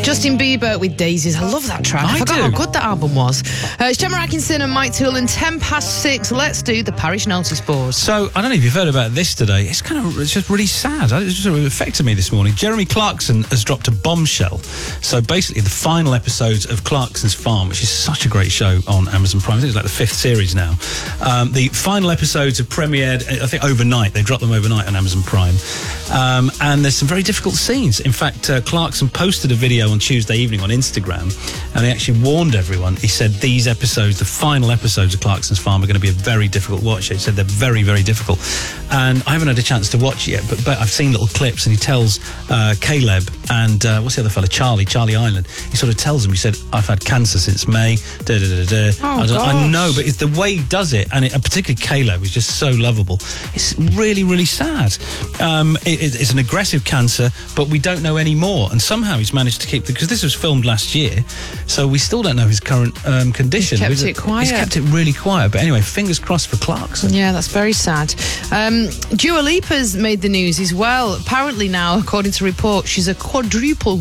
Justin Bieber with Daisies. I love that track. I forgot how good that album was. It's Gemma Atkinson and Mike Toole and 6:10. Let's do the parish notice board. So, I don't know if you've heard about this today. It's just really sad. It just affected me this morning. Jeremy Clarkson has dropped a bombshell. So, basically, the final episodes of Clarkson's Farm, which is such a great show on Amazon Prime. I think it's like the 5th series now. The final episodes have premiered, I think, overnight. They dropped them overnight on Amazon Prime. And there's some very difficult scenes. In fact, Clarkson posted a video on Tuesday evening on Instagram, and he actually warned everyone. He said these episodes, the final episodes of Clarkson's Farm, are going to be a very difficult watch. He said they're very, very difficult. And I haven't had a chance to watch it yet, but I've seen little clips, and he tells Caleb and what's the other fella? Charlie Island. He sort of tells him, he said, I've had cancer since May. I know, but it's the way he does it, and particularly Caleb is just so lovable. It's really, really sad. It's an aggressive cancer, but we don't know any more. And somehow he's managed to keep, because this was filmed last year, so we still don't know his current condition. He's kept it quiet. He's kept it really quiet. But anyway, fingers crossed for Clarkson. Yeah, that's very sad. Dua Lipa's made the news as well. Apparently now, according to reports, she's a quadruple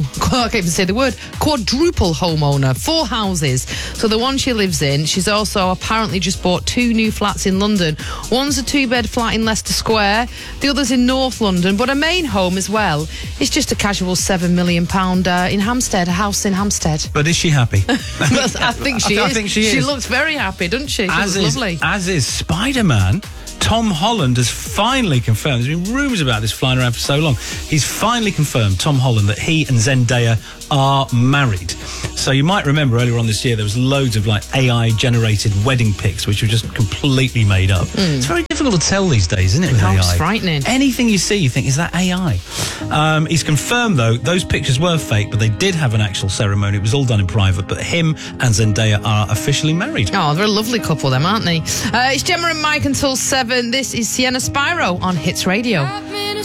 homeowner, 4 houses. So the one she lives in, she's also apparently just bought 2 new flats in London. One's a 2-bed flat in Leicester Square, the other's in North London, but her main home as well is just a casual £7 million in Hampstead, a house in Hampstead. But is she happy? I think she is. I think she is. She looks very happy, doesn't she? She looks lovely. As is Spider-Man. Tom Holland has finally confirmed, there's been rumours about this flying around for so long, he's finally confirmed, Tom Holland, that he and Zendaya are married. So you might remember earlier on this year there was loads of like AI generated wedding pics which were just completely made up. It's very difficult to tell these days, isn't it, with AI? It's frightening. Anything you see you think, is that AI? He's confirmed though those pictures were fake, but they did have an actual ceremony. It was all done in private, but him and Zendaya are officially married. Oh, they're a lovely couple, them, aren't they? It's Gemma and Mike until 7. This is Sienna Spyro on Hits Radio.